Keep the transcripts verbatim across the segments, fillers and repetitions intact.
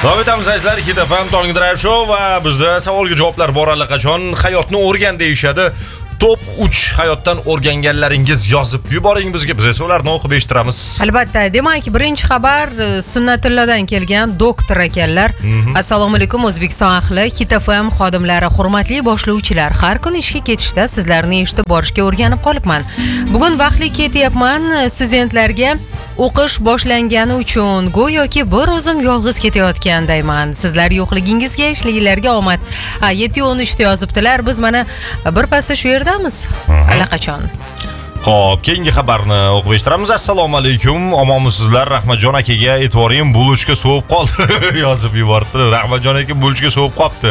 Davom etamiz azizlar, Hit F M Tong Drive Show va bizda savolga javoblar bor allaqachon. Hayotni o'rgan deyishadi. Top uch hayotdan o'rganganlaringiz yozib yuboring bizga, biz esa ularni o'qib eshittiramiz. Albatta, demak, birinchi xabar Sunnatulladan kelgan doktor ekanlar. Assalomu alaykum O'zbekiston ahli, Hit F M xodimlari, hurmatli boshlovchilar. Har kun ishga ketishda sizlarni eshitib borishga o'rganib qolibman. Bugun vaqtli ketyapman. Studentlarga o'qish boshlangani uchun go'yoki bir o'zim yolg'iz ketayotgandayman. Sizlar yo'qligingizga ishliklarga omad. Ha, yetti o'n uch da yozibdilar. Biz mana bir pasda shu yerdamiz allaqachon. Xo'p, keyingi xabarni o'qib eshittiramiz. Assalomu alaykum. Omonmisizlar? Rahmatjon akaga e'tiboring bulutga sovib qoldi yozib yubordi. Rahmatjon aka bulutga sovib qolibdi.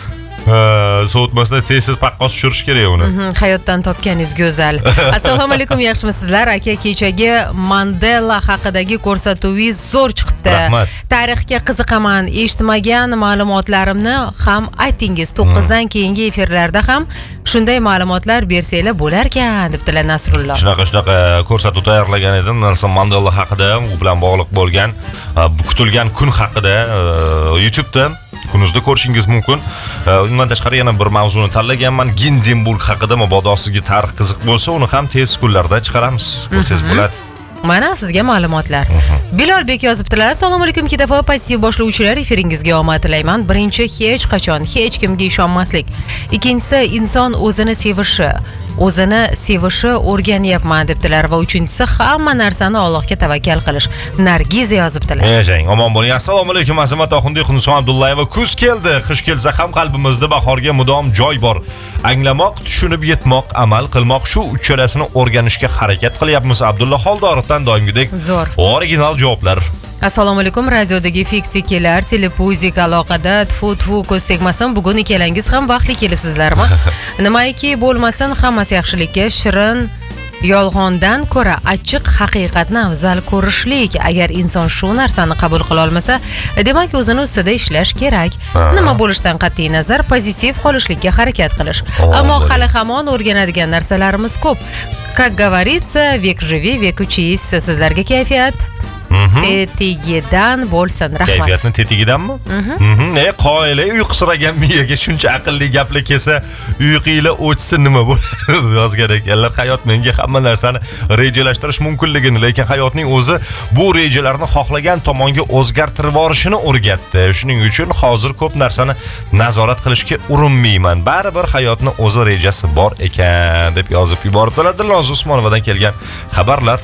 So'tmasdan tezsiz paqqos tushirish kerak uni. Hayotdan topganingiz go'zal. Assalomu alaykum, yaxshimisizlar? Aka, kechagi Mandela haqidagi ko'rsatuvingiz zo'r chiqibdi. Rahmat. Tarixga qiziqaman. Eshitmagan ma'lumotlarimni ham aytingiz. to'qqiz dan keyingi efirlarda ham shunday ma'lumotlar bersanglar bo'lar ekan, debdilar Nasrulloh. Shunaqa shunaqa ko'rsatuv tayyorlagan edim. Nelson Mandela haqida, u bilan bog'liq bo'lgan kutilgan kun haqida YouTube'da kunuzda ko'rishingiz mumkin. Undan tashqari yana bir mavzuni tanlaganman. Gindenburg haqida, mabodo sizga tarix qiziq bo'lsa, uni ham tez kunlarda chiqaramiz. Ko'rsangiz bo'ladi. Mana sizga ma'lumotlar. Bilolbek yozibdilar. Assalomu alaykum, Hit F M passiv boshlovchilar, efiringizga omad tilayman. Birinchi, hech qachon hech kimga ishonmaslik. Ikkinchisi, inson o'zini sevishi, o'zini sevishi o'rganyapman debdilar va uchinchisi, hamma narsani Allohga tavakkal qilish. Nargiz yozibdilar. Yashang, omon bo'ling. Assalomu alaykum, Azimat Oxundiy, Xunson Abdullayeva. Kuz keldi, qish kelsa ham qalbimizda bahorga mudom joy bor. Anglamoq, tushunib yetmoq, amal qilmoq, shu uchalasini o'rganishga harakat qilyapmiz. Abdulla Xoldorovdan doimgidek zo'r original javoblar. Assalomu alaykum, radiodagi fiksikilar, telepuzik aloqada tfu-tfu ko'z tegmasin. Bugun ikkalangiz ham vaqtli kelibsizlarmi? Nimaiki bo'lmasin, hammasi yaxshilikka. Shirin yolg'ondan ko'ra achchiq haqiqatni afzal ko'rishlik. Agar inson shu narsani qabul qila olmasa, demak o'zini ustida ishlash kerak. Nima bo'lishidan qat'iy nazar, pozitiv qolishlikka harakat qilish. Ammo hali hamon o'rganadigan narsalarimiz ko'p. Как говорится, век живи, век учись. Sizlarga kayfiyat tetigidan bo'lsin. Rahmat. Kayfiyatni tetigidanmi? Ne qoyili uyqusiragan miyaga shuncha aqlli gaplar kelsa, uyqinglar o'chsin nima bo'ladi yozgan ekanlar. Hayot menga hamma narsani rejalashtirish mumkinligini, lekin hayotning o'zi bu rejalarni xohlagan tomonga o'zgartirib yorishini o'rgatdi. Shuning uchun hozir ko'p narsani nazorat qilishga urinmayman. Baribir hayotni o'zi rejasi bor ekan deb yozib yubordilar. Dilnoz Usmonovadan kelgan xabarlar.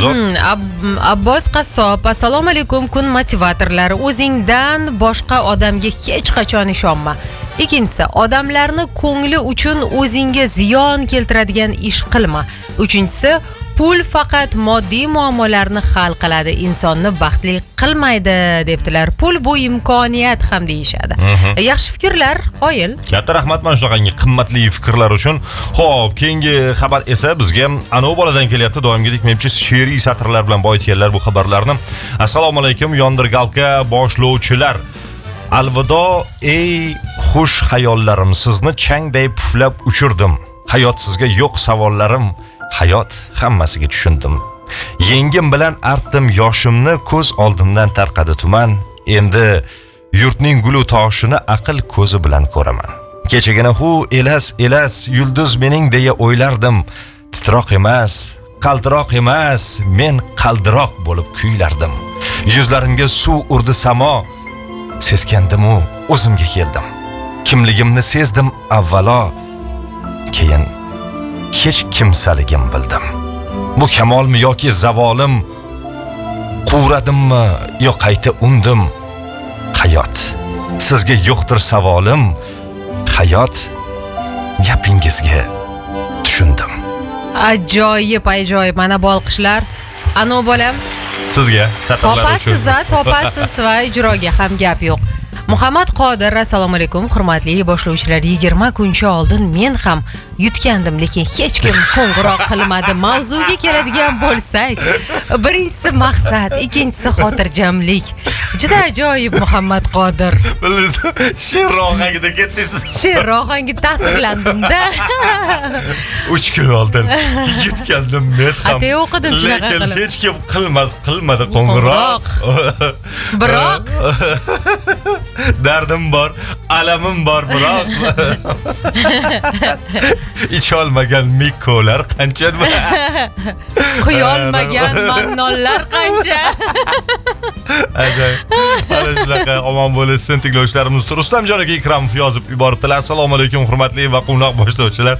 Abbos Qassob, assalomu alaykum, kun motivatorlari. O'zingdan boshqa odamga hech qachon ishonma. Ikkinchisi, odamlarni ko'ngli uchun o'zingga ziyon keltiradigan ish qilma. Uchinchisi, pul faqat moddiy muammolarni hal qiladi, insonni baxtli qilmaydi debdilar. Pul bu imkoniyat ham deyishadi. Yaxshi fikrlar, qoyil. Katta rahmat mana shunaqangi qimmatli fikrlar uchun. Xo'p, keyingi xabar esa bizga Anov boladan kelyapti. Doimgidek menimcha she'riy satrlar bilan boyitganlar bu xabarlarni. Assalomu alaykum, yondirgalka boshlovchilar. Alvido ey xush hayollarim, sizni changday puflab uchirdim. Hayot sizga yo'q savollarim. Hayot hammasiga tushundim. Yengim bilan artdim yoshimni, ko'z oldimdan tarqadi tuman. Endi yurtning gulu toshini aql ko'zi bilan ko'raman. Kechagina hu elas elas yulduz mening deya o'ylardim. Titroq emas, qaldiroq emas, men qaldiroq bo'lib kuylardim. Yuzlarimga suv urdi samo. Seskandim u o'zimga keldim. Kimligimni sezdim avvalo, keyin hech kimsaligim bildim. Bu kamolmi yoki zavolim? Quvradimmi yo qayta undim? Hayot, sizga yo'qdir savolim. Hayot, gapingizga tushundim. Ajoyib, ajoyib. Mana bolqishlar. Ano bolam. Sizga satrlar uchun. Topasiz, topasiz va ijroga ham gap yo'q. Muhammad Qodir, assalomu alaykum, hurmatli boshlovchilar. yigirma kuncha oldin men ham yutgandim, lekin hech kim qo'ng'iroq qilmadi. Mavzuga keladigan bo'lsak, birinchisi maqsad, ikkinchisi xotirjamlik. Juda ajoyib Muhammad Qodir. She'r rohangida ketdingiz. She'r rohangi tasirlandim-da. uch kun oldin yutgandim men ham. Atay o'qidim shunaqa qilib. Lekin hech kim qilmadi, qilmadi qo'ng'iroq. Biroq Dardim bor, alamim bor, biroq icholmagan mikkolar qancha Quyolmagan mannonlar qancha. Ajoyib. Mana shunaqa omon bo'lsin tinglovchilarimiz. Rustamjon aka Ikramov yozib yuboribdilar. Assalomu alaykum hurmatli va quvnoq boshlovchilar.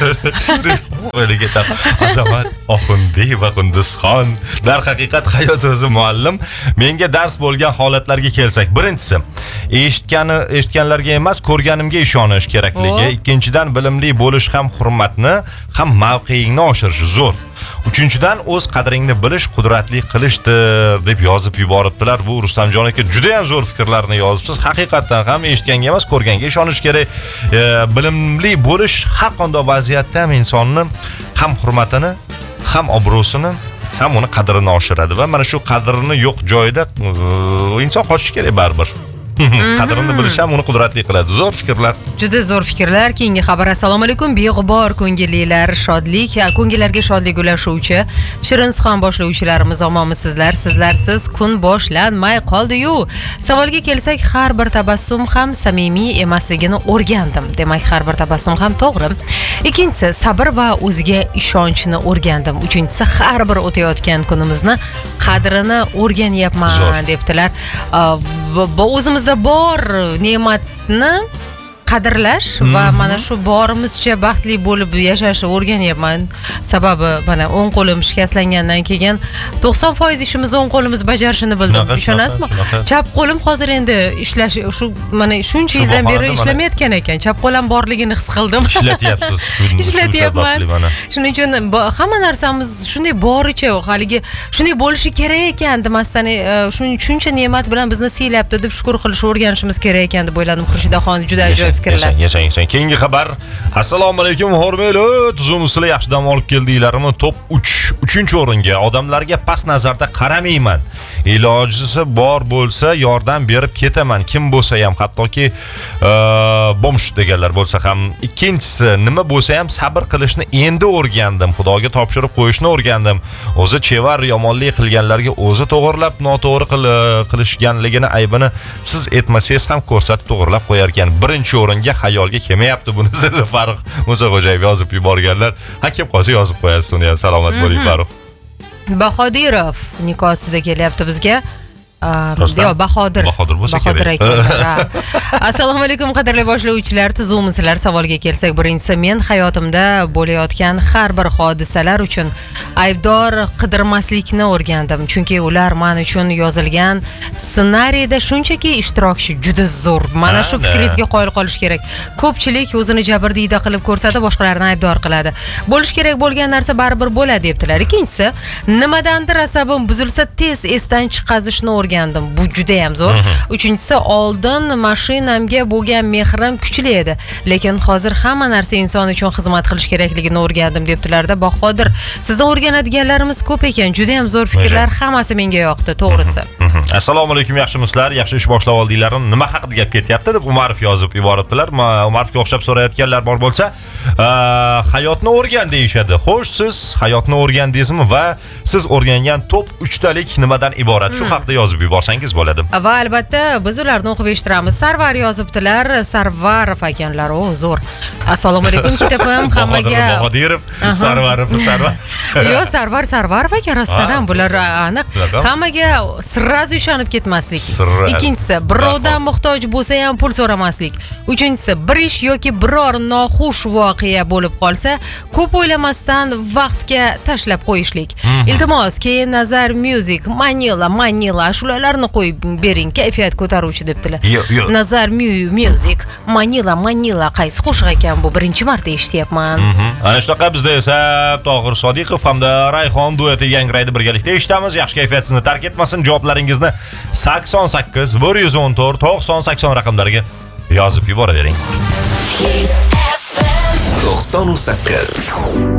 Azamat Oxundiy va Qunduzxon. Dar haqiqat hayot o'zi muallim. Menga dars bo'lgan holatlarga kelsak, birinchisi eshitgani eshitganlarga emas, ko'rganimga ishonish kerakligi. Ikkinchidan bilimli bo'lish ham hurmatni, ham mavqeingni oshirish zo'r. Uchinchidan o'z qadringni bilish qudratli qilishdir deb yozib yuboribdilar. Bu Rustamjon aka juda ham zo'r fikrlarni yozibsiz. Haqiqatan ham eshitganga emas, ko'rganga ishonish kerak. E, bilimli bo'lish har qanday vaziyatda ham insonni ham hurmatini, ham obro'sini, ham uni qadrini oshiradi va mana shu qadrini yo'q joyda e, inson qochish kerak baribir. Qadrini bilish ham uni qudratli qiladi. Zo'r fikrlar. Juda zo'r fikrlar. Keyingi xabar. Assalomu alaykum beg'ubor ko'ngillilar, shodlik, ko'ngillarga shodlik ulashuvchi shirin suxan boshlovchilarimiz omonmisizlar? Sizlarsiz kun boshlanmay qoldi-yu. Savolga kelsak, har bir tabassum ham samimiy emasligini o'rgandim. Demak, har bir tabassum ham to'g'ri. Ikkinchisi, sabr va o'ziga ishonchni o'rgandim. Uchinchisi, har bir o'tayotgan kunimizni qadrini o'rganyapman debdilar. Bu o'zimizda bor ne'matni qadrlash va mana shu borimizcha baxtli bo'lib yashashni o'rganyapman. Sababi mana o'ng qo'lim shikastlangandan keyin to'qson foiz ishimizni o'ng qo'limiz bajarishini bildim. Ishonasizmi? Chap qo'lim hozir endi ishlash shu mana shuncha yildan beri ishlamayotgan ekan. Chap qo'lim borligini his qildim. Ishlatyapsiz. Ishlatyapman. Shuning uchun hamma narsamiz shunday boricha, haligi shunday bo'lishi kerak ekan demasdan shuncha ne'mat bilan bizni siylabdi deb shukr qilishni o'rganishimiz kerak ekan deb o'yladim. Xurshidaxon juda ajoyib fikrlar. Yashang, yashang. Keyingi xabar. Assalomu alaykum hurmatli tuzumsizlar, yaxshi dam olib keldinglarmi? Top uch, uchinchi o'ringa odamlarga past nazarda qaramayman. Ilojisi bor bo'lsa yordam berib ketaman. Kim bo'lsa ham, hattoki bomsh deganlar bo'lsa ham. Ikkinchisi, nima bo'lsa ham sabr qilishni endi o'rgandim. Xudoga topshirib qo'yishni o'rgandim. O'zi chevar yomonlik qilganlarga o'zi to'g'rilab, noto'g'ri qilishganligini aybini siz etmasangiz ham ko'rsatib to'g'rilab qo'yar ekan. Birinchi o'ringa xayolga kelmayapti buni sizni Farruh Musoqo'jayev yozib yuborganlar. Ha, kelib qolsa yozib qo'yasiz uni ham. Salomat bo'ling Farruh. Bahodirov nikosida kelyapti bizga. Yo, Bahodir. Bahodir bo'lsa kerak. Bahodir ekanlar. Assalomu alaykum qadrli boshlovchilar, tuzumsizlar. Savolga kelsak, birinchisi men hayotimda bo'layotgan har bir hodisalar uchun aybdor qidirmaslikni o'rgandim. Chunki ular men uchun yozilgan ssenariyda shunchaki ishtirokchi juda zo'r. Mana shu fikringizga qoyil qolish kerak. Ko'pchilik o'zini jabrdiyda qilib ko'rsatib, boshqalarni aybdor qiladi. Bo'lish kerak bo'lgan narsa baribir bo'ladi debdilar. Ikkinchisi, nimadandir asabim buzilsa tez esdan chiqazishni o'rgandim. Bu juda ham zo'r. Uchinchisi, oldin mashinamga bo'lgan mehrim kuchli edi, lekin hozir hamma narsa inson uchun xizmat qilish kerakligini o'rgandim debdilarda. Bahodir, sizdan o'rganadiganlarimiz ko'p ekan. Juda ham zo'r fikrlar, hammasi menga yoqdi, to'g'risi. Assalomu alaykum yaxshimisizlar? Yaxshi ish boshlab oldinglarmi? Nima haqida gap ketyapti deb Umarov yozib yuboribdilar. Umarovga o'xshab so'rayotganlar bor bo'lsa, hayotni o'rgan deyishadi. Xo'sh, siz hayotni o'rgandingizmi va siz o'rgangan top uchtalik nimadan iborat? Shu haqida yozib yuborsangiz bo'ladi. Va albatta biz ularni o'qib eshittiramiz. Sarvar yozibdilar. Sarvarov ekanlar. O, zo'r. Assalomu alaykum kitobim hammaga. Bahodirov, Sarvarov, Sarvar. Yo, Sarvar, Sarvarov ekan rostdan ham bular aniq. Hammaga sirraz ishonib ketmaslik. Ikkinchisi, birovdan muhtoj bo'lsa ham pul so'ramaslik. Uchinchisi, bir ish yoki biror noxush voqea bo'lib qolsa, ko'p o'ylamasdan vaqtga tashlab qo'yishlik. Iltimos, keyin Nazar Music, Manila, Manila ashulalarni qo'yib bering, kayfiyat ko'taruvchi debdilar. Nazar Music, Manila, Manila qaysi qo'shiq ekan bu? Birinchi marta eshityapman. Ana shunaqa bizda esa Tohir Sodiqov hamda Rayhon dueti yangraydi, birgalikda eshitamiz. Yaxshi kayfiyat sizni tark etmasin. Javoblaringizni sakson sakkiz bir yuz o'n to'rt to'qson sakson raqamlariga yozib yuboravering. to'qson sakkiz